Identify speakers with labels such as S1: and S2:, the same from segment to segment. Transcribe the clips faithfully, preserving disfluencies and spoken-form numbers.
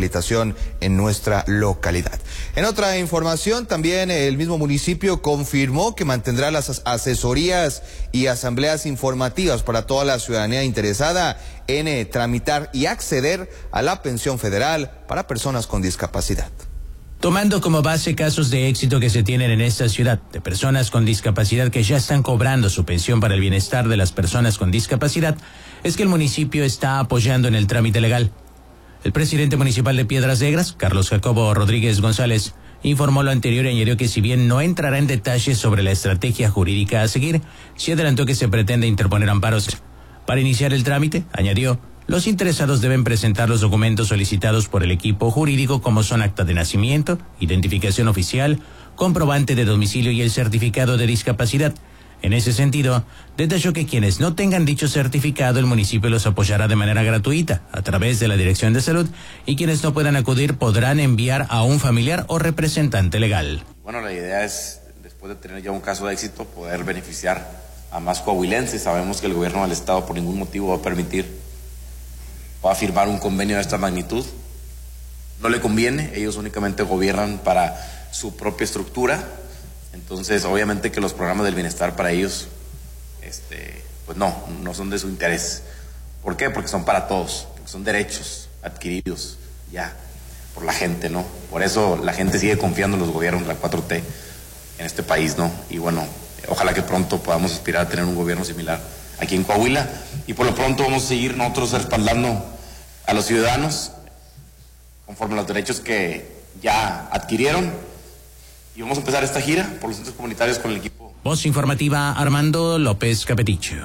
S1: rehabilitación en nuestra localidad. En otra información, también el mismo municipio confirmó que mantendrá las asesorías y asambleas informativas para toda la ciudadanía interesada en eh, tramitar y acceder a la pensión federal para personas con discapacidad.
S2: Tomando como base casos de éxito que se tienen en esta ciudad, de personas con discapacidad que ya están cobrando su pensión para el bienestar de las personas con discapacidad, es que el municipio está apoyando en el trámite legal. El presidente municipal de Piedras Negras, Carlos Jacobo Rodríguez González, informó lo anterior y añadió que si bien no entrará en detalles sobre la estrategia jurídica a seguir, sí adelantó que se pretende interponer amparos. Para iniciar el trámite, añadió, los interesados deben presentar los documentos solicitados por el equipo jurídico como son acta de nacimiento, identificación oficial, comprobante de domicilio y el certificado de discapacidad. En ese sentido, detalló que quienes no tengan dicho certificado, el municipio los apoyará de manera gratuita a través de la Dirección de Salud y quienes no puedan acudir podrán enviar a un familiar o representante legal.
S3: Bueno, la idea es, después de tener ya un caso de éxito, poder beneficiar a más coahuilenses. Sabemos que el gobierno del estado por ningún motivo va a permitir va a firmar un convenio de esta magnitud. No le conviene, ellos únicamente gobiernan para su propia estructura, entonces obviamente que los programas del bienestar para ellos, este, pues no, no son de su interés. ¿Por qué? Porque son para todos, porque son derechos adquiridos ya por la gente, ¿no? Por eso la gente sigue confiando en los gobiernos de la cuatro T en este país, ¿no? Y bueno, ojalá que pronto podamos aspirar a tener un gobierno similar aquí en Coahuila, y por lo pronto vamos a seguir nosotros respaldando a los ciudadanos conforme a los derechos que ya adquirieron, y vamos a empezar esta gira por los centros comunitarios con el equipo.
S2: Voz informativa, Armando López Capeticho.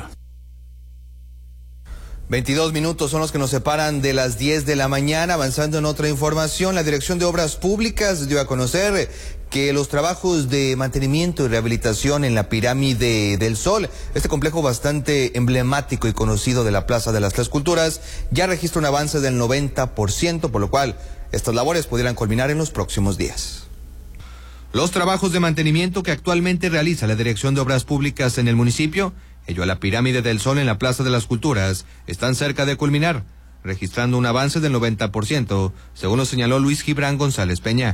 S1: veintidós minutos son los que nos separan de las diez de la mañana. Avanzando en otra información, la Dirección de Obras Públicas dio a conocer que los trabajos de mantenimiento y rehabilitación en la Pirámide del Sol, este complejo bastante emblemático y conocido de la Plaza de las Tres Culturas, ya registra un avance del noventa por ciento, por lo cual estas labores pudieran culminar en los próximos días. Los trabajos de mantenimiento que actualmente realiza la Dirección de Obras Públicas en el municipio, ello a la Pirámide del Sol en la Plaza de las Culturas, están cerca de culminar, registrando un avance del noventa por ciento, según lo señaló Luis Gibran González Peña.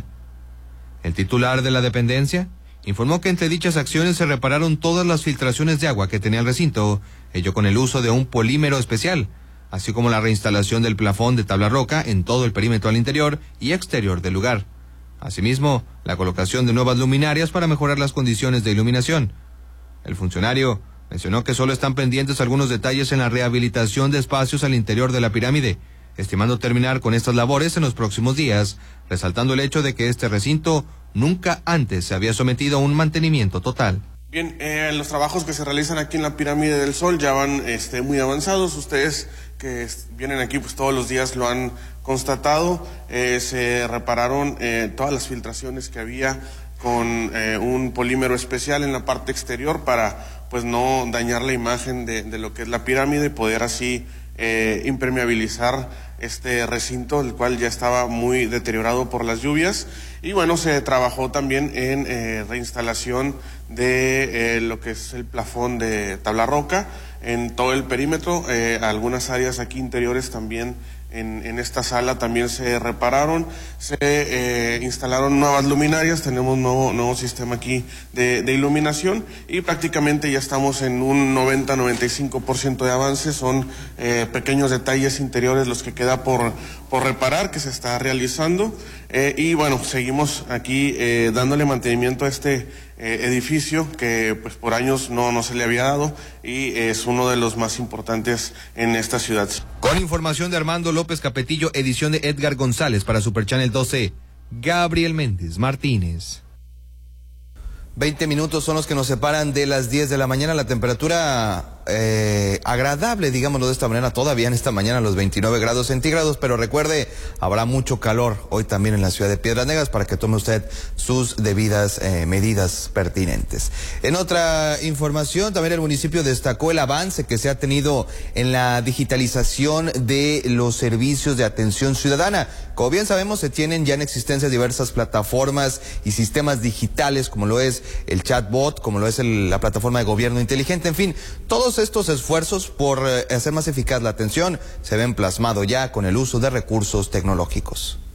S1: El titular de la dependencia informó que entre dichas acciones se repararon todas las filtraciones de agua que tenía el recinto, ello con el uso de un polímero especial, así como la reinstalación del plafón de tabla roca en todo el perímetro al interior y exterior del lugar. Asimismo, la colocación de nuevas luminarias para mejorar las condiciones de iluminación. El funcionario mencionó que solo están pendientes algunos detalles en la rehabilitación de espacios al interior de la pirámide, estimando terminar con estas labores en los próximos días, resaltando el hecho de que este recinto nunca antes se había sometido a un mantenimiento total.
S4: Bien, eh, los trabajos que se realizan aquí en la Pirámide del Sol ya van este, muy avanzados. Ustedes que vienen aquí pues todos los días lo han constatado. Eh, se repararon eh, todas las filtraciones que había con eh, un polímero especial en la parte exterior para pues no dañar la imagen de, de lo que es la pirámide, poder así eh, impermeabilizar este recinto, el cual ya estaba muy deteriorado por las lluvias. Y bueno, se trabajó también en eh, reinstalación de eh, lo que es el plafón de tabla roca en todo el perímetro. Eh, algunas áreas aquí interiores también en, en esta sala también se repararon, se eh, instalaron nuevas luminarias, tenemos nuevo, nuevo sistema aquí de, de iluminación y prácticamente ya estamos en un noventa a noventa y cinco por ciento de avance. Son eh, pequeños detalles interiores los que queda por, por reparar, que se está realizando. Eh, y bueno, seguimos aquí eh, dándole mantenimiento a este eh, edificio que pues por años no, no se le había dado y es uno de los más importantes en esta ciudad.
S1: Con información de Armando López Capetillo, edición de Edgar González para Super Channel doce, Gabriel Méndez Martínez. veinte minutos son los que nos separan de las diez de la mañana. La temperatura eh, agradable, digámoslo de esta manera, todavía en esta mañana los veintinueve grados centígrados, pero recuerde, habrá mucho calor hoy también en la ciudad de Piedras Negras para que tome usted sus debidas eh, medidas pertinentes. En otra información, también el municipio destacó el avance que se ha tenido en la digitalización de los servicios de atención ciudadana. Como bien sabemos, se tienen ya en existencia diversas plataformas y sistemas digitales, como lo es el chatbot, como lo es el, la plataforma de gobierno inteligente, en fin, todos estos esfuerzos por eh, hacer más eficaz la atención se ven plasmados ya con el uso de recursos tecnológicos.